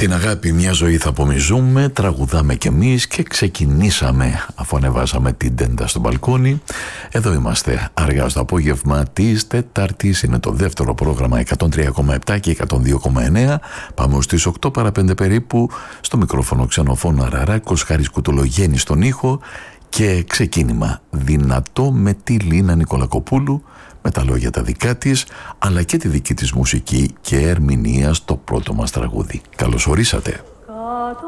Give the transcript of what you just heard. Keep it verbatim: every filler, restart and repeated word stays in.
την αγάπη μια ζωή θα απομυζούμε, τραγουδάμε κι εμείς και ξεκινήσαμε αφού ανεβάσαμε την τέντα στο μπαλκόνι. Εδώ είμαστε αργά στο απόγευμα της Τετάρτης, είναι το δεύτερο πρόγραμμα εκατόν τρία κόμμα επτά και εκατόν δύο κόμμα εννέα. Πάμε στις οκτώ παρά πέντε περίπου, στο μικρόφωνο Ξενοφών Αραράκος, Χάρης Κουτολογέννης στον ήχο και ξεκίνημα δυνατό με τη Λίνα Νικολακοπούλου, με τα λόγια τα δικά της, αλλά και τη δική της μουσική και ερμηνεία στο πρώτο μας τραγούδι. Καλώς ορίσατε.